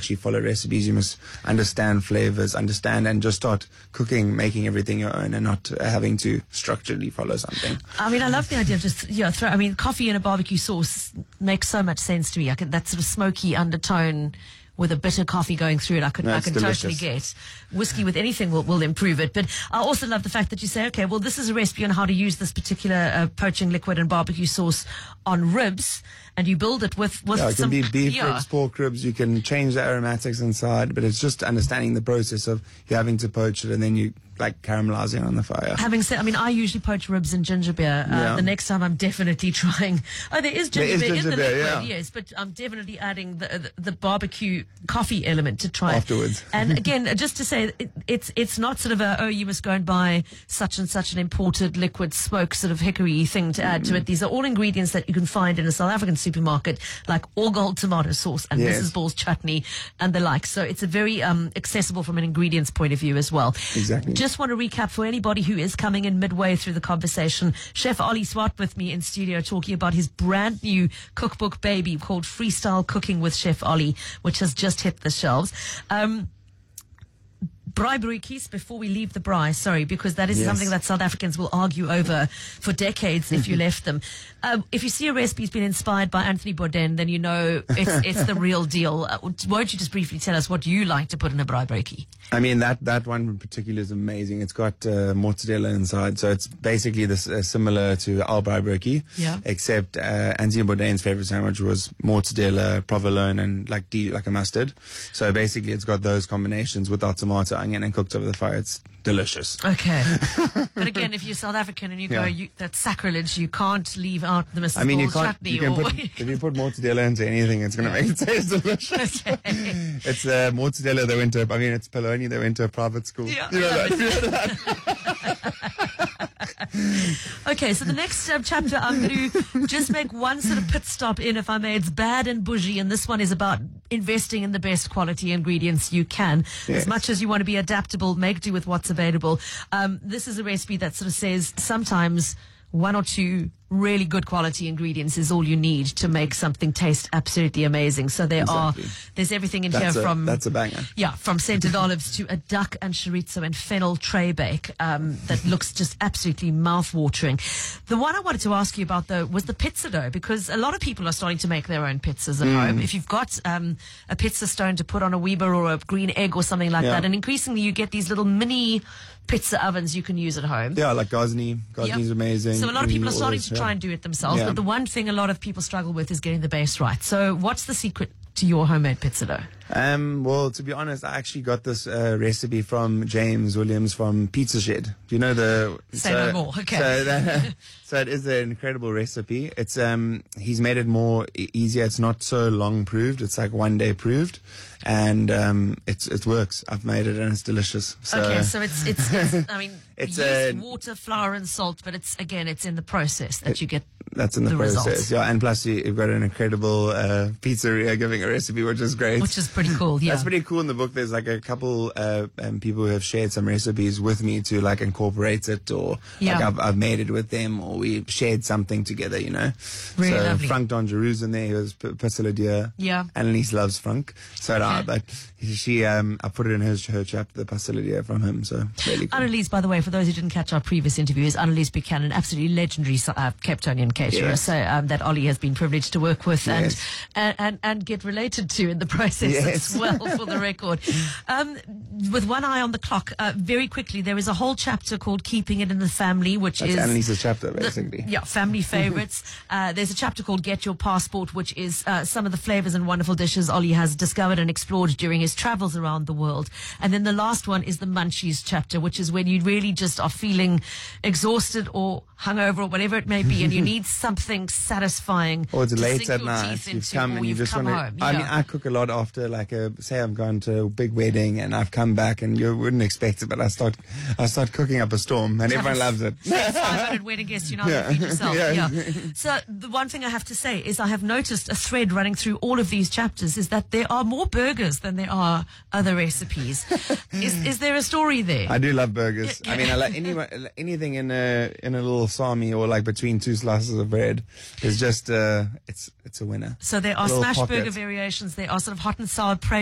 actually follow recipes. You must understand flavors, understand, and just start cooking, making everything your own, and not having to structurally follow something. I mean, I love the idea of just, coffee in a barbecue sauce makes so much sense to me. That sort of smoky undertone with a bitter coffee going through it, I can totally get. Whiskey with anything will improve it. But I also love the fact that you say, okay, well, this is a recipe on how to use this particular poaching liquid and barbecue sauce on ribs, and you build it with it some... can be beef ribs, pork ribs. You can change the aromatics inside, but it's just understanding the process of you having to poach it and then you caramelizing on the fire. Having said, I usually poach ribs in ginger beer. The next time I'm definitely trying. Oh, there is ginger beer in the liquid, yes, but I'm definitely adding the barbecue coffee element to try afterwards. And again, just to say, it's not sort of you must go and buy such and such an imported liquid smoke sort of hickory thing to add to it. These are all ingredients that you can find in a South African supermarket, like All Gold tomato sauce and Mrs. Ball's chutney and the like. So it's a very accessible from an ingredients point of view as well. Exactly. Just want to recap for anybody who is coming in midway through the conversation. Chef Ollie Swart with me in studio talking about his brand new cookbook baby called Freestyle Cooking with Chef Ollie, which has just hit the shelves. Braai broodjies, before we leave the braai, sorry, because that is something that South Africans will argue over for decades if you left them. If you see a recipe's been inspired by Anthony Bourdain, then you know it's the real deal. Won't you just briefly tell us what you like to put in a braai broodjie? I mean, that one in particular is amazing. It's got mozzarella inside, so it's basically this similar to our braai broodjie, except Anthony Bourdain's favorite sandwich was mozzarella, provolone, and like a mustard. So basically, it's got those combinations without tomato, onion, and cooked over the fire. It's delicious. Okay. But again, if you're South African and you go, that's sacrilege, you can't leave out the Mrs. Ball's chutney. If you put mozzarella into anything, it's going to make it taste delicious. Okay. It's mozzarella they went to, it's polony they went to a private school. Yeah, you know that. Okay, so the next chapter, I'm going to just make one sort of pit stop in, if I may. It's bad and bougie, and this one is about investing in the best quality ingredients you can. Yes. As much as you want to be adaptable, make do with what's available. This is a recipe that sort of says sometimes one or two really good quality ingredients is all you need to make something taste absolutely amazing. So there's everything in here from... That's a banger. Yeah, from scented olives to a duck and chorizo and fennel tray bake that looks just absolutely mouth-watering. The one I wanted to ask you about, though, was the pizza dough, because a lot of people are starting to make their own pizzas at home. If you've got a pizza stone to put on a Weber or a green egg or something like that, and increasingly you get these little mini pizza ovens you can use at home. Yeah, like Gosney. Gosney's amazing. So a lot of people are starting to try and do it themselves, but the one thing a lot of people struggle with is getting the base right. So what's the secret to your homemade pizza dough? Well, to be honest, I actually got this recipe from James Williams from Pizza Shed. Do you know the... Say no more, okay. So it is an incredible recipe. It's he's made it more easier. It's not so long proved. It's like 1 day proved, and it works. I've made it and it's delicious. So okay, so it's I mean, it's water, flour, and salt, but it's in the process that you get. That's in the process, results. Yeah, and plus you've got an incredible pizzeria giving a recipe, which is great. Which is pretty cool, yeah. That's pretty cool. In the book, there's like a couple people who have shared some recipes with me to like incorporate it, or like I've made it with them, or we shared something together, you know. Really so lovely. Frank Dongeroux in there, he was Pasteladia. Yeah. Annalise loves Frank. So but she, I put it in her chapter, the Pasteladia from him, so really cool. Annalise, by the way, for those who didn't catch our previous interview, is Annalise Buchanan, absolutely legendary Cape Townian caterer, so that Ollie has been privileged to work with and get related to in the process as well, for the record. With one eye on the clock, very quickly, there is a whole chapter called Keeping It in the Family, which is Annalise's chapter, basically. Family favorites. There's a chapter called Get Your Passport, which is some of the flavors and wonderful dishes Ollie has discovered and explored during his travels around the world. And then the last one is the Munchies chapter, which is when you really just are feeling exhausted or hungover or whatever it may be, and you need something satisfying. Or it's to late sink at your night. teeth You've into, come or and you you've just come want home. to. I mean, I cook a lot after, like, say I've gone to a big wedding and I've come back, and you wouldn't expect it, but I start cooking up a storm, and everyone loves it. 500 wedding guests, you're not going to feed yourself. So the one thing I have to say is I have noticed a thread running through all of these chapters is that there are more burgers than there are other recipes. Is there a story there? I do love burgers. I mean, I like anything in a little salmi or like between two slices of bread is just it's a winner. So there are smash burger variations. There are sort of hot and sour